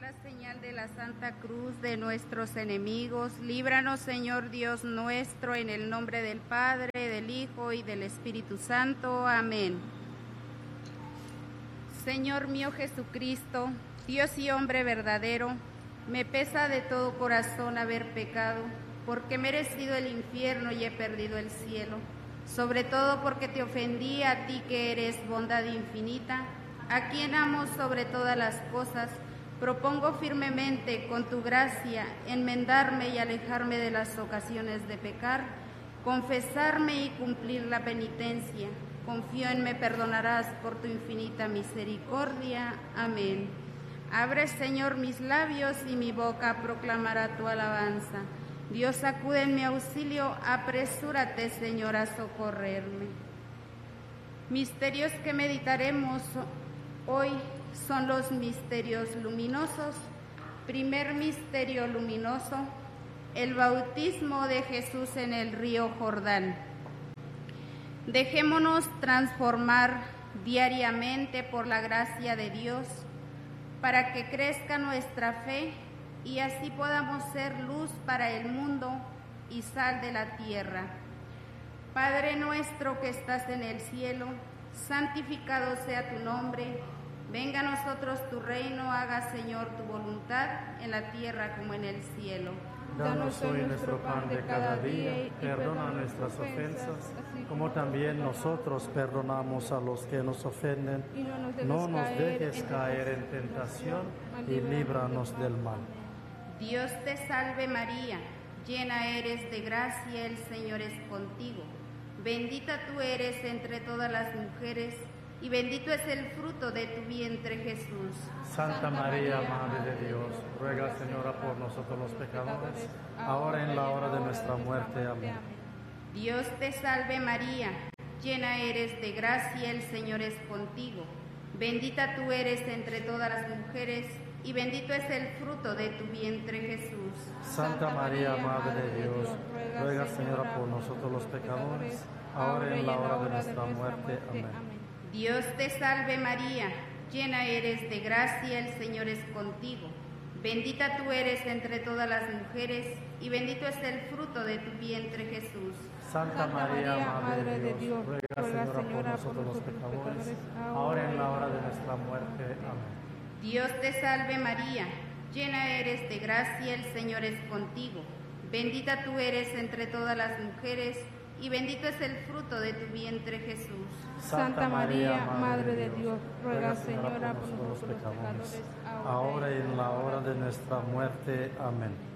la señal de la Santa Cruz de nuestros enemigos, líbranos, Señor Dios nuestro, en el nombre del Padre, del Hijo y del Espíritu Santo. Amén. Señor mío Jesucristo, Dios y hombre verdadero, me pesa de todo corazón haber pecado, porque he merecido el infierno y he perdido el cielo, sobre todo porque te ofendí a ti que eres bondad infinita, a quien amo sobre todas las cosas. Propongo firmemente, con tu gracia, enmendarme y alejarme de las ocasiones de pecar, confesarme y cumplir la penitencia. Confío en me perdonarás por tu infinita misericordia. Amén. Abre, Señor, mis labios y mi boca proclamará tu alabanza. Dios, acude en mi auxilio, apresúrate, Señor, a socorrerme. Misterios que meditaremos hoy son los misterios luminosos. Primer misterio luminoso, el bautismo de Jesús en el río Jordán. Dejémonos transformar diariamente por la gracia de Dios para que crezca nuestra fe y así podamos ser luz para el mundo y sal de la tierra. Padre nuestro que estás en el cielo, santificado sea tu nombre. Venga a nosotros tu reino, haga, Señor, tu voluntad en la tierra como en el cielo. Danos hoy nuestro pan de cada día, perdona nuestras ofensas, como también nosotros perdonamos a los que nos ofenden. No nos dejes caer en tentación y líbranos del mal. Dios te salve María, llena eres de gracia, el Señor es contigo. Bendita tú eres entre todas las mujeres, y bendito es el fruto de tu vientre, Jesús. Santa María, Madre de Dios, ruega, Señora, por nosotros los pecadores, ahora y en la hora de nuestra muerte. Amén. Dios te salve María, llena eres de gracia, el Señor es contigo. Bendita tú eres entre todas las mujeres, y bendito es el fruto de tu vientre, Jesús. Santa María, Madre de Dios, ruega, Señora, por nosotros los pecadores, ahora y en la hora de nuestra muerte. Amén. Dios te salve María, llena eres de gracia, el Señor es contigo. Bendita tú eres entre todas las mujeres, y bendito es el fruto de tu vientre, Jesús. Santa María, Madre de Dios, ruega, Señora, por nosotros los pecadores, ahora y en la hora de nuestra muerte. Amén. Dios te salve María, llena eres de gracia, el Señor es contigo. Bendita tú eres entre todas las mujeres, y bendito es el fruto de tu vientre, Jesús. Santa María, Madre de Dios, ruega, Señora, por nosotros los pecadores, ahora y en la hora de nuestra muerte. Amén.